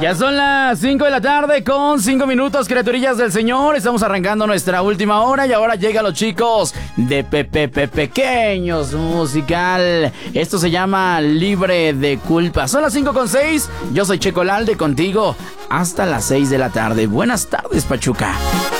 Ya son las 5 de la tarde con 5 minutos, criaturillas del Señor. Estamos arrancando nuestra última hora y ahora llegan los chicos de Pequeños Musical. Esto se llama Libre de Culpa. Son las 5:06. Yo soy Checo Lalde contigo hasta las 6 de la tarde. Buenas tardes, Pachuca.